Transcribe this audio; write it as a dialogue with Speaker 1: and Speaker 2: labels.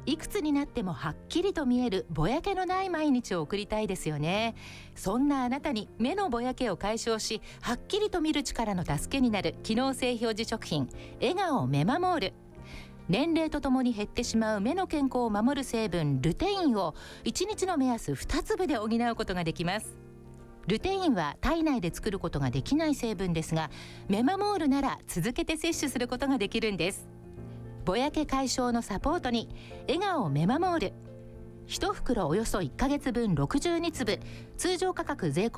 Speaker 1: いくつになってもはっきりと見えるぼやけのない毎日を送りたいですよね。そんなあなたに目のぼやけを解消し、はっきりと見る力の助けになる機能性表示食品、笑顔メマモール。年齢とともに減ってしまう目の健康を守る成分ルテインを1日の目安2粒で補うことができます。ルテインは体内で作ることができない成分ですが、メマモールなら続けて摂取することができるんです。ぼやけ解消のサポートに笑顔メマモール、1袋およそ1ヶ月分62粒、通常価格税込